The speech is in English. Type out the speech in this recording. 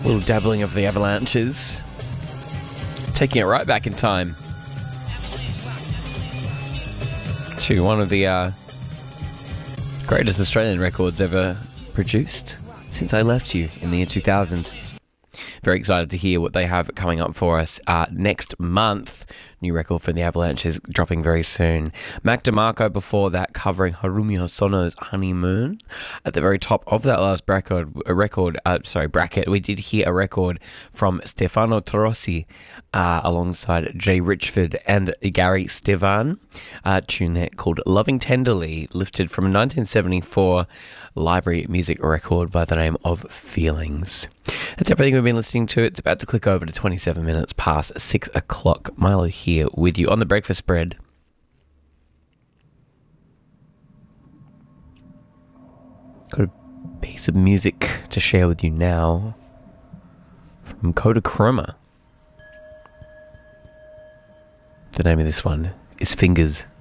little dabbling of the Avalanches. Taking it right back in time to one of the greatest Australian records ever produced, Since I Left You, in the year 2000. Very excited to hear what they have coming up for us next month. New record from the Avalanches dropping very soon. Mac DeMarco before that, covering Harumi Hosono's Honeymoon. At the very top of that last bracket, we did hear a record from Stefano Trossi alongside Jay Richford and Gary Stevan. A tune there called Loving Tenderly, lifted from a 1974 library music record by the name of Feelings. That's everything we've been listening to. It's about to click over to 27 minutes past 6 o'clock. Milo here with you on the breakfast spread. Got a piece of music to share with you now from Kodachroma. The name of this one is Fingers.